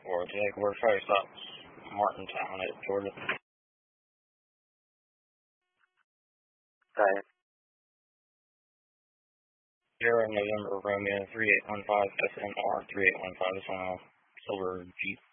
for Jaguar Fire Stop, Martintown at Georgia. Okay. Sierra November Romeo 3815 SMR 3815. This one, silver Jeep.